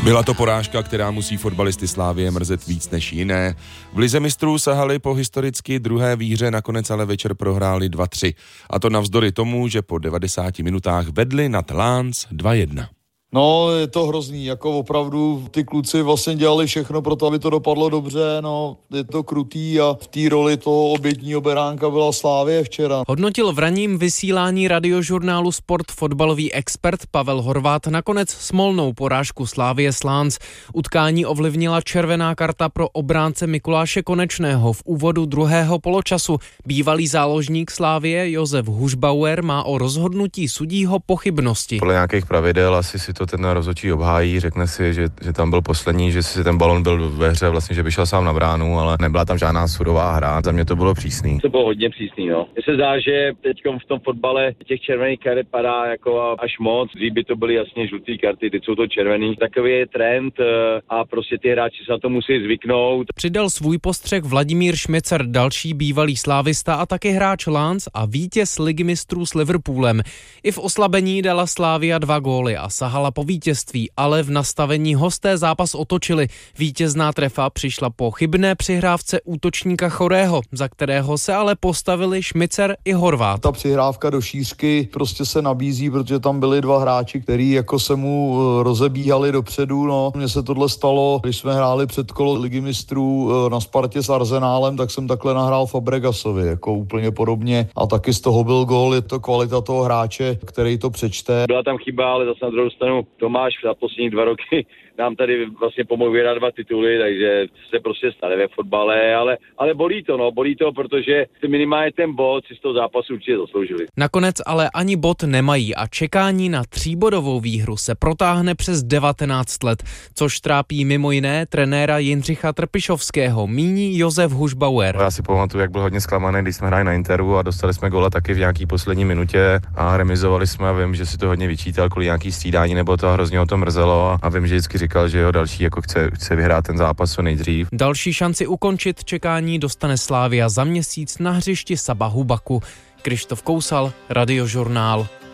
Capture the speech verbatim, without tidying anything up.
Byla to porážka, která musí fotbalisty Slavie mrzet víc než jiné. V lize mistrů sahali po historicky druhé výhře, nakonec ale večer prohráli dva tři. A to navzdory tomu, že po devadesáti minutách vedli nad Lens dva jedna. No, je to hrozný, jako opravdu ty kluci vlastně dělali všechno pro to, aby to dopadlo dobře, no, je to krutý a v té roli toho obětního beránka byla Slavie včera. Hodnotil v ranním vysílání radiožurnálu Sport fotbalový expert Pavel Horvát nakonec smolnou porážku Slavie s Lens. Utkání ovlivnila červená karta pro obránce Mikuláše Konečného v úvodu druhého poločasu. Bývalý záložník Slavie Josef Hušbauer má o rozhodnutí sudího pochybnosti. Podle nějakých pravidel asi si to ten rozhodčí obhájí, řekne si, že, že tam byl poslední, že si ten balon byl ve hře, vlastně, že by šel sám na bránu, ale nebyla tam žádná sudová hra. Za mě to bylo přísný. To bylo hodně přísný, no. Mně se zdá, že teď v tom fotbale těch červených karet padá jako až moc. Dřív by to byly jasně žlutý karty, teď jsou to červený. Takový je trend a prostě ty hráči se na to musí zvyknout. Přidal svůj postřeh Vladimír Šmicer, další bývalý slávista a taky hráč Lens a vítěz ligy mistrů s Liverpoolem. I v oslabení dala Slavia dva góly a sahala po vítězství, ale v nastavení hosté zápas otočili. Vítězná trefa přišla po chybné přihrávce útočníka Chorého, za kterého se ale postavili Šmicer i Horvát. Ta přihrávka do šířky prostě se nabízí, protože tam byli dva hráči, kteří jako se mu rozebíhali dopředu. No. Mně se tohle stalo, když jsme hráli předkolo ligy mistrů na Spartě s Arsenálem, tak jsem takhle nahrál Fabregasovi, jako úplně podobně a taky z toho byl gól. Je to kvalita toho hráče, který to přečte. Byla tam chyba, ale zase na druhou stranu Tomáš za poslední dva roky nám tady vlastně pomohl vyhrát dva tituly, takže se prostě stane ve fotbale, ale, ale bolí to, no, bolí to, protože minimálně ten bod si z toho zápasu určitě zasloužili. Nakonec ale ani bod nemají a čekání na tříbodovou výhru se protáhne přes devatenáct let, což trápí mimo jiné trenéra Jindřicha Trpišovského, míní Josef Hušbauer. Já si pamatuju, jak byl hodně zklamaný, když jsme hráli na Interu a dostali jsme góla taky v nějaký poslední minutě a remizovali jsme a vím, že si to hodně vyčítal kvůli nějaký střídání, nebo to hrozně o tom mrzelo a vím, že vždycky říkal, že jeho další jako chce, chce vyhrát ten zápas co nejdřív. Další šanci ukončit čekání dostane Slavia za měsíc na hřišti Sabahu Baku. Krištof Kousal, Radiožurnál.